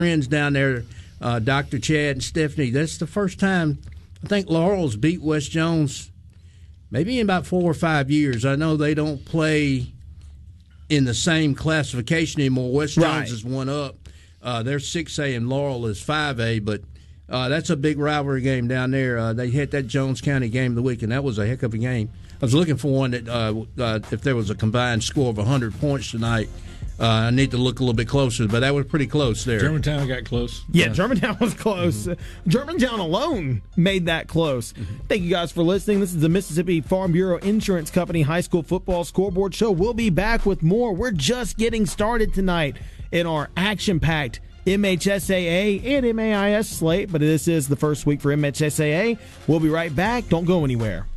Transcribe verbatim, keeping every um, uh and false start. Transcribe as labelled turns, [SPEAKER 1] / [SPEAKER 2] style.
[SPEAKER 1] friends down there, uh, Doctor Chad and Stephanie. That's the first time I think Laurel's beat West Jones maybe in about four or five years. I know they don't play in the same classification anymore. West Jones
[SPEAKER 2] right.
[SPEAKER 1] is one up. Uh, they're six A and Laurel is five A, but uh, that's a big rivalry game down there. Uh, they hit that Jones County game of the week, and that was a heck of a game. I was looking for one that uh, uh, if there was a combined score of one hundred points tonight, uh, I need to look a little bit closer, but that was pretty close there.
[SPEAKER 3] Germantown got close.
[SPEAKER 2] Yeah, yeah. Germantown was close. Mm-hmm. Germantown alone made that close. Mm-hmm. Thank you guys for listening. This is the Mississippi Farm Bureau Insurance Company High School Football Scoreboard Show. We'll be back with more. We're just getting started tonight in our action-packed M H S A A and M A I S slate, but this is the first week for M H S A A. We'll be right back. Don't go anywhere.